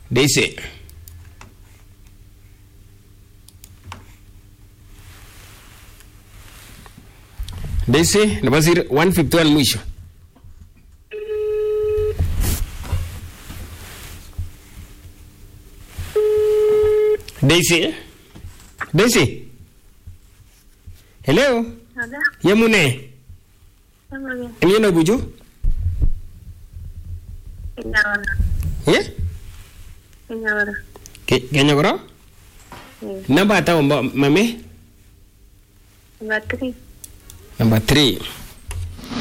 Daisy. Daisy, nebo 151 mwisho. Daisy? Daisy? Hello? Ada. Yamune? Yamune. Yeno buju? Kenyawara. Yeah? Kenyawara. Kenyawara? Number ata mame? Number 3. Number 3.